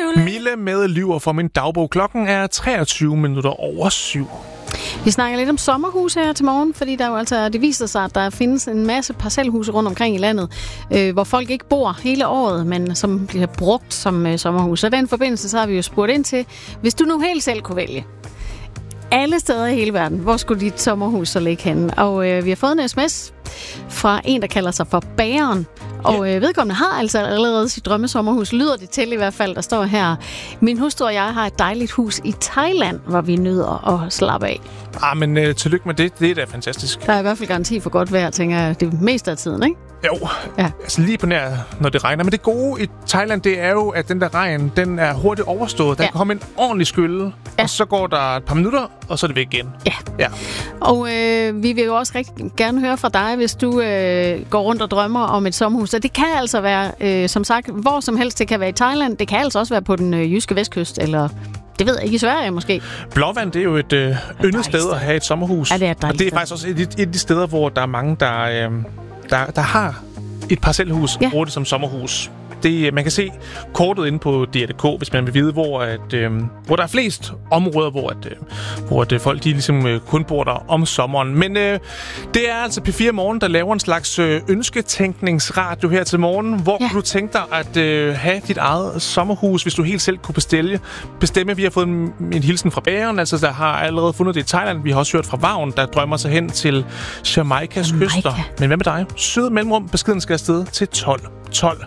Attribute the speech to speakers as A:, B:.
A: Mille med Lyver for min dagbog. Klokken er 23:07.
B: Vi snakker lidt om sommerhus her til morgen, fordi der jo altså, det viser sig, at der findes en masse parcelhuse rundt omkring i landet, hvor folk ikke bor hele året, men som bliver brugt som sommerhus. Og den forbindelse, så har vi jo spurgt ind til, hvis du nu helt selv kunne vælge alle steder i hele verden, hvor skulle dit sommerhus så ligge henne? Og vi har fået en sms fra en, der kalder sig for Bageren. Og vedkommende har altså allerede sit drømmesommerhus. Lyder det til i hvert fald, der står her. Min hustru og jeg har et dejligt hus i Thailand, hvor vi nyder at slappe af.
A: Men tillykke med det. Det er da fantastisk.
B: Der er i hvert fald garanti for godt vejr, tænker jeg, det meste af tiden, ikke?
A: Jo, altså lige på nær, når det regner. Men det gode i Thailand, det er jo, at den der regn, den er hurtigt overstået. Der kan komme en ordentlig skylle, og så går der et par minutter, og så er det væk igen. Ja. Og
B: vi vil jo også rigtig gerne høre fra dig, hvis du går rundt og drømmer om et sommerhus. Og det kan altså være, som sagt, hvor som helst. Det kan være i Thailand, det kan altså også være på den jyske vestkyst, eller... Det ved jeg ikke, i Sverige måske.
A: Blåvand, det er jo et yndet sted at have et sommerhus.
B: Ja, det er et dejligt
A: og det er faktisk også et af de steder, hvor der er mange, der har et parcelhus og bruger det som sommerhus. Man kan se kortet inde på DR.dk, hvis man vil vide, hvor der er flest områder, hvor folk de ligesom kun bor der om sommeren. Men det er altså P4 Morgen, der laver en slags ønsketænkningsradio her til morgen. Hvor kunne du tænke dig at have dit eget sommerhus, hvis du helt selv kunne bestemme? Vi har fået en hilsen fra Bageren, altså der har allerede fundet det i Thailand. Vi har også hørt fra Vagn, der drømmer sig hen til Jamaicas kyster. Men hvad med dig? Sød mellemrum, beskeden skal afsted til 12.